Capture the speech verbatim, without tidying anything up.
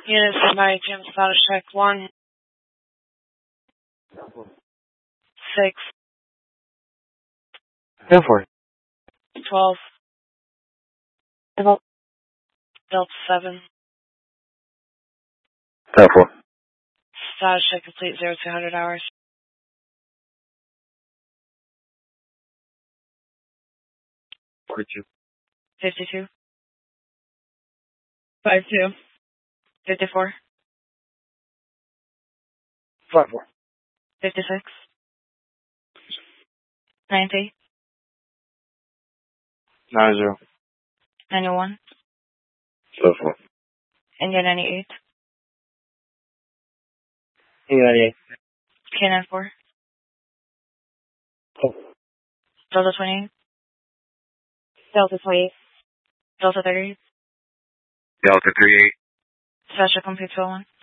Unit somebody, Jim, status check one, six, Go for it. twelve, Delta Delta seven, four. status check complete, zero two hundred hours. forty-two. fifty-two, Five two. fifty-four, five four. fifty-six, ninety, nine zero. ninety-one, seven four. India ninety-eight, ninety-eight. K ninety-four, Oh. Delta twenty-eight, Delta twenty. Delta thirty-eight, Delta three eight. status check complete two oh one.